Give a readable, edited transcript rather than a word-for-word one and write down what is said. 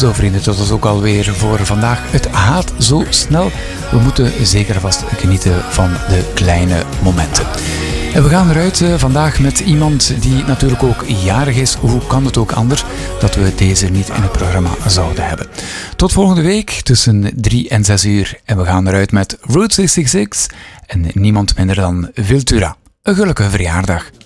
Zo vrienden, dat was ook alweer voor vandaag. Het gaat zo snel. We moeten zeker vast genieten van de kleine momenten. En we gaan eruit vandaag met iemand die natuurlijk ook jarig is. Hoe kan het ook anders dat we deze niet in het programma zouden hebben? Tot volgende week tussen 3 en 6 uur. En we gaan eruit met Route 66 en niemand minder dan Viltura. Een gelukkige verjaardag.